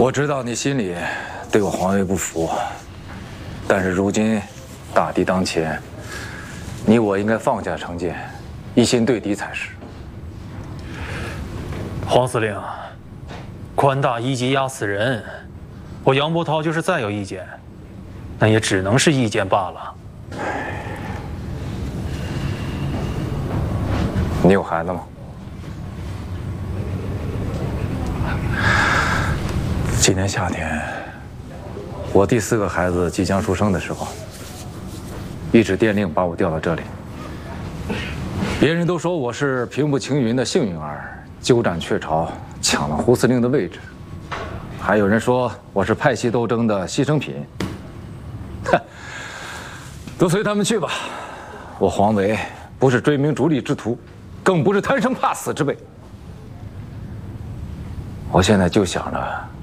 我知道你心里对我皇位不服，但是如今大敌当前，你我应该放下成见，一心对敌才是。 黄司令，宽大一击压死人，我杨波涛就是再有意见，那也只能是意见罢了。 你有孩子吗？今年夏天，我第4个孩子即将出生的时候，一纸电令把我调到这里。别人都说我是平步青云的幸运儿，鸠占鹊巢，抢了胡司令的位置。还有人说我是派系斗争的牺牲品。哼，都随他们去吧。我黄维不是追名逐利之徒，更不是贪生怕死之辈。我现在就想着